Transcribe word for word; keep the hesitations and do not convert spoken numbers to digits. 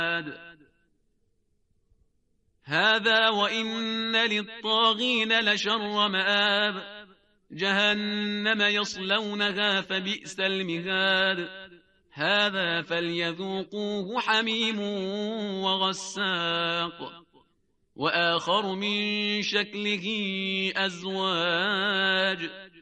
هذا وإن للطاغين لشر مآب جهنم يصلونها فبئس المهاد هذا فليذوقوه حميم وغساق وآخر من شكله أزواج